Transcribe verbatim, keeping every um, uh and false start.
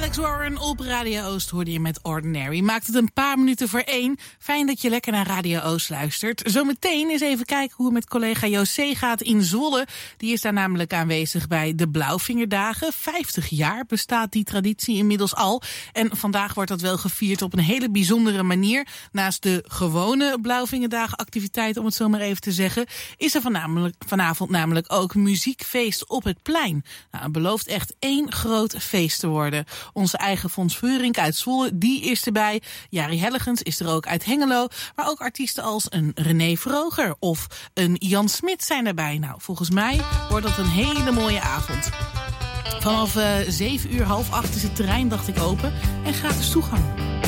Alex Warren op Radio Oost hoorde je met Ordinary. Maakt het een paar minuten voor één. Fijn dat je lekker naar Radio Oost luistert. Zometeen eens even kijken hoe het met collega José gaat in Zwolle. Die is daar namelijk aanwezig bij de Blauwvingerdagen. vijftig jaar bestaat die traditie inmiddels al. En vandaag wordt dat wel gevierd op een hele bijzondere manier. Naast de gewone Blauwvingerdagen activiteit, om het zo maar even te zeggen, is er vanavond, vanavond namelijk ook muziekfeest op het plein. Nou, het belooft echt één groot feest te worden. Onze eigen Fons Veurink uit Zwolle, die is erbij. Jari Hellegens is er ook uit Hengelo. Maar ook artiesten als een René Vroger of een Jan Smit zijn erbij. Nou, volgens mij wordt dat een hele mooie avond. Vanaf uh, zeven uur, half acht is het terrein, dacht ik, open en gratis toegang.